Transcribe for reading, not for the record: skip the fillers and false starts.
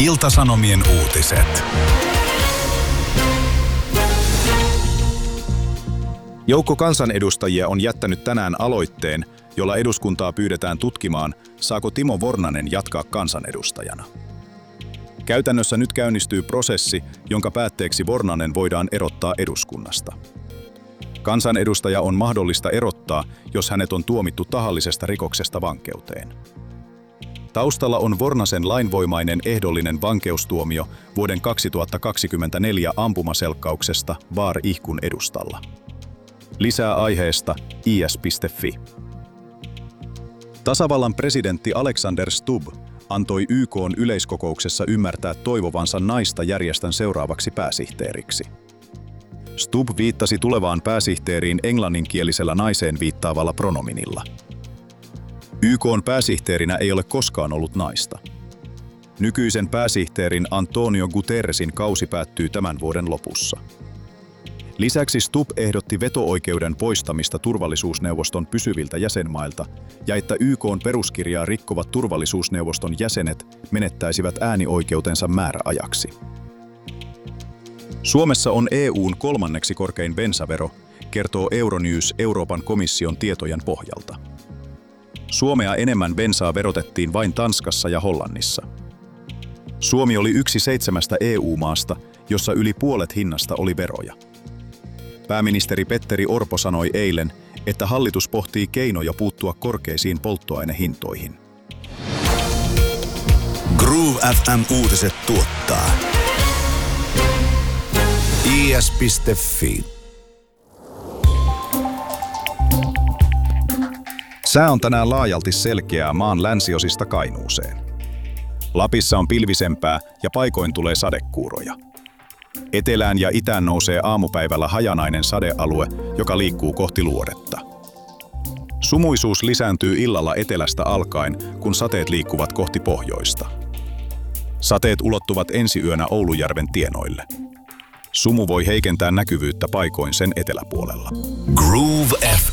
Ilta-Sanomien uutiset. Joukko kansanedustajia on jättänyt tänään aloitteen, jolla eduskuntaa pyydetään tutkimaan, saako Timo Vornanen jatkaa kansanedustajana. Käytännössä nyt käynnistyy prosessi, jonka päätteeksi Vornanen voidaan erottaa eduskunnasta. Kansanedustaja on mahdollista erottaa, jos hänet on tuomittu tahallisesta rikoksesta vankeuteen. Taustalla on Vornasen lainvoimainen ehdollinen vankeustuomio vuoden 2024 ampumaselkkauksesta Vaar-Ihkun edustalla. Lisää aiheesta is.fi. Tasavallan presidentti Alexander Stubb antoi YK:n yleiskokouksessa ymmärtää toivovansa naista järjestön seuraavaksi pääsihteeriksi. Stubb viittasi tulevaan pääsihteeriin englanninkielisellä naiseen viittaavalla pronominilla. YK:n pääsihteerinä ei ole koskaan ollut naista. Nykyisen pääsihteerin Antonio Guterresin kausi päättyy tämän vuoden lopussa. Lisäksi Stubb ehdotti veto-oikeuden poistamista turvallisuusneuvoston pysyviltä jäsenmailta ja että YK:n peruskirjaa rikkovat turvallisuusneuvoston jäsenet menettäisivät äänioikeutensa määräajaksi. Suomessa on EU:n kolmanneksi korkein bensavero, kertoo Euronews Euroopan komission tietojen pohjalta. Suomea enemmän bensaa verotettiin vain Tanskassa ja Hollannissa. Suomi oli yksi 7 EU-maasta, jossa yli puolet hinnasta oli veroja. Pääministeri Petteri Orpo sanoi eilen, että hallitus pohtii keinoja puuttua korkeisiin polttoainehintoihin. Groove FM-uutiset tuottaa is.fi. Sää on tänään laajalti selkeää maan länsiosista Kainuuseen. Lapissa on pilvisempää ja paikoin tulee sadekuuroja. Etelään ja itään nousee aamupäivällä hajanainen sadealue, joka liikkuu kohti luodetta. Sumuisuus lisääntyy illalla etelästä alkaen, kun sateet liikkuvat kohti pohjoista. Sateet ulottuvat ensi yönä Oulujärven tienoille. Sumu voi heikentää näkyvyyttä paikoin sen eteläpuolella. Groove FM.